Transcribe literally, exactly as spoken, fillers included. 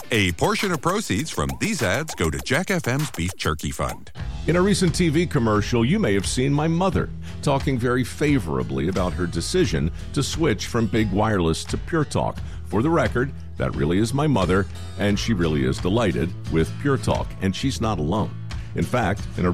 A portion of proceeds from these ads go to Jack F M's Beef Jerky Fund. In a recent T V commercial, you may have seen my mother talking very favorably about her decision to switch from Big Wireless to Pure Talk. For the record, that really is my mother, and she really is delighted with Pure Talk, and she's not alone. In fact, in a